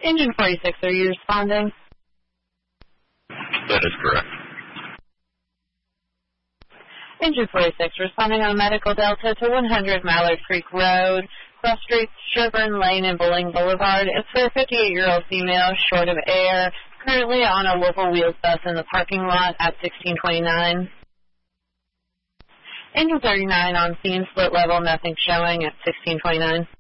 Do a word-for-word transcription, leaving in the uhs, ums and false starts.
Engine forty-six, are you responding? That is correct. Engine forty-six, responding on Medical Delta to one hundred Mallard Creek Road, Cross Streets, Sherburne Lane, and Bowling Boulevard. It's for a fifty-eight-year-old female, short of air, currently on a local wheels bus in the parking lot at sixteen twenty-nine. Engine thirty-nine on scene, split level, nothing showing at sixteen twenty-nine.